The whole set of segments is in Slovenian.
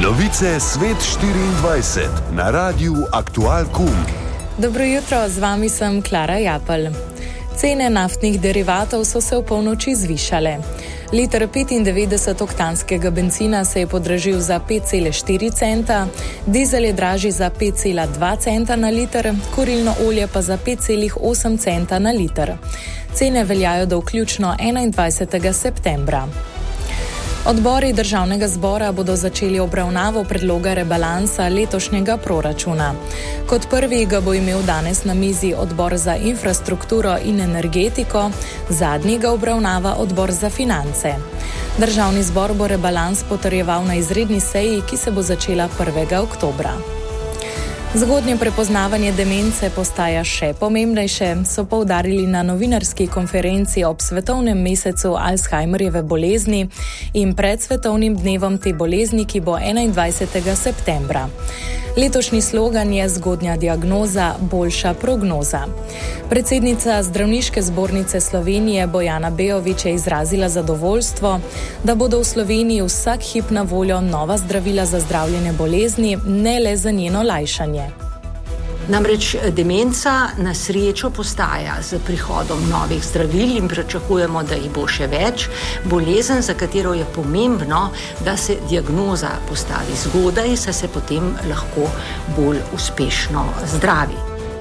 Novice Svet 24 na Radiu Aktual.com. Dobro jutro, z vami sem Klara Japelj. Cene naftnih derivatov so se v polnoči zvišale. Liter 95-oktanskega bencina se je podražil za 5,4 centa, dizel je dražji za 5,2 centa na liter, kurilno olje pa za 5,8 centa na liter. Cene veljajo do vključno 21. septembra. Odbori državnega zbora bodo začeli obravnavo predloga rebalansa letošnjega proračuna. Kot prvi ga bo imel danes na mizi odbor za infrastrukturo in energetiko, zadnji ga obravnava odbor za finance. Državni zbor bo rebalans potrjeval na izredni seji, ki se bo začela 1. oktobra. Zgodnje prepoznavanje demence postaja še pomembnejše, so poudarili na novinarski konferenci ob svetovnem mesecu Alzheimerjeve bolezni in pred svetovnim dnevom te bolezni, ki bo 21. septembra. Letošnji slogan je zgodnja diagnoza, boljša prognoza. Predsednica Zdravniške zbornice Slovenije Bojana Bejović je izrazila zadovoljstvo, da bodo v Sloveniji vsak hip na voljo nova zdravila za zdravljenje bolezni, ne le za njeno lajšanje. Namreč demenca na srečo postaja z prihodom novih zdravil in pričakujemo, da jih bo še več. Bolezen, za katero je pomembno, da se diagnoza postavi zgodaj, saj se potem lahko bolj uspešno zdravi.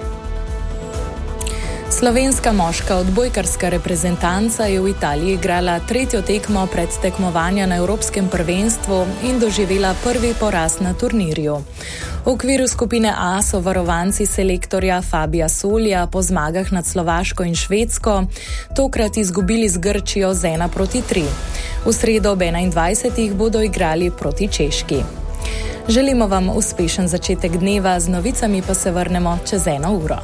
Slovenska moška odbojkarska reprezentanca je v Italiji igrala tretjo tekmo predtekmovanja na Evropskem prvenstvu in doživela prvi poraz na turnirju. V okviru skupine A so varovanci selektorja Fabija Solija po zmagah nad Slovaško in Švedsko tokrat izgubili z Grčijo z 1-3. V sredo ob 21. bodo igrali proti Češki. Želimo vam uspešen začetek dneva, z novicami pa se vrnemo čez 1 uro.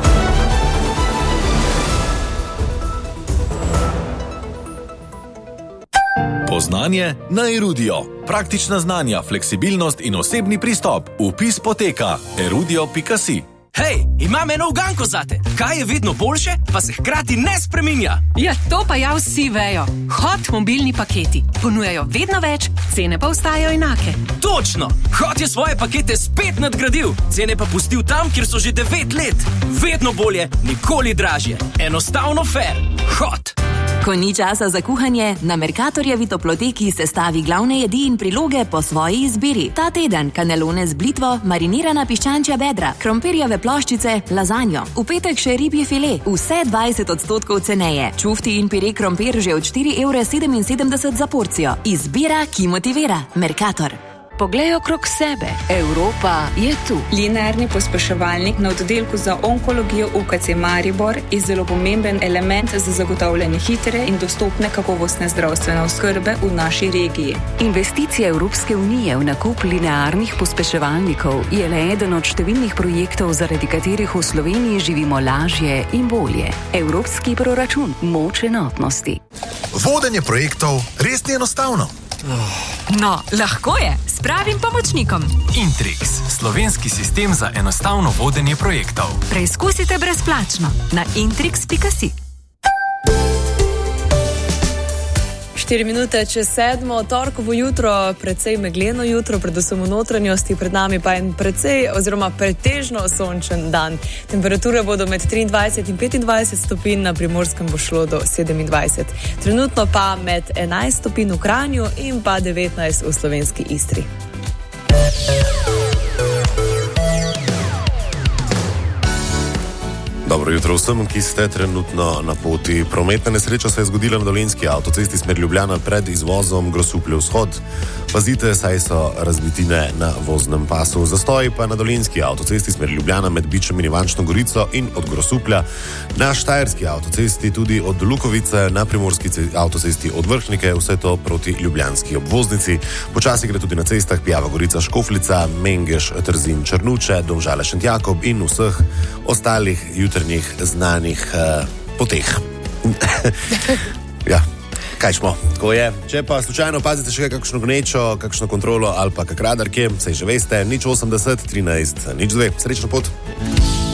Poznanje na Erudio. Praktična znanja, fleksibilnost in osebni pristop. Vpis poteka erudio.si. Hej, imam eno uganko zate. Kaj je vedno boljše, pa se hkrati ne spreminja? Ja, to pa ja vsi vejo. Hot mobilni paketi. Ponujajo vedno več, cene pa ostajajo enake. Točno! Hot je svoje pakete spet nadgradil. Cene pa pustil tam, kjer so že 9 let. Vedno bolje, nikoli dražje. Enostavno fair. Hot! Ko ni časa za kuhanje, na Mercatorjevi toploteki sestavi glavne jedi in priloge po svoji izbiri. Ta teden kanelone z blitvo, marinirana piščančja bedra, krompirjeve ploščice, lazanjo. V petek še ribji file, vse 20% ceneje. Čufti in pire krompir že od 4,77 € za porcijo. Izbira, ki motivira. Mercator. Poglej okrog sebe. Evropa je tu. Linearni pospeševalnik na oddelku za onkologijo UKC Maribor je zelo pomemben element za zagotavljanje hitre in dostopne kakovostne zdravstvene oskrbe v naši regiji. Investicija Evropske unije v nakup linearnih pospeševalnikov je le eden od številnih projektov, zaradi katerih v Sloveniji živimo lažje in bolje. Evropski proračun, moč enotnosti. Vodenje projektov res ni enostavno. No, lahko je, s pravim pomočnikom. Intrix, slovenski sistem za enostavno vodenje projektov. Preizkusite brezplačno na intrix.si. 4 minute čez 7, torkovo jutro, precej megleno jutro, predvsem v notranjosti, pred nami pa en precej oziroma pretežno sončen dan. Temperature bodo med 23 in 25 stopinj, na Primorskem bo šlo do 27. Trenutno pa med 11 stopinj v Kranju in pa 19 v slovenski Istri. Dobro jutro vsem, ki ste trenutno na poti. Prometna nesreča se je zgodila na Dolenjski avtocesti smer Ljubljana pred izvozom Grosuplje vzhod. Pazite, saj so razbitine na voznem pasu. Zastoj pa na Dolenjski avtocesti smer Ljubljana med Bičem in Ivančno Gorico in od Grosuplja. Na Štajerski avtocesti tudi od Lukovice, na Primorski avtocesti od Vrhnike, vse to proti ljubljanski obvoznici. Počasi gre tudi na cestah Pijava Gorica Škofljica, Mengeš, Trzin, Črnuče, Domžale Šentjakob in vseh ostalih jutrnjih znanih poteh. Ja, kaj smo, tako je. Če pa slučajno pazite še kakšno gnečo, kakšno kontrolo ali pa kak radar, kje, saj že veste, 080 13 02. Srečno pot.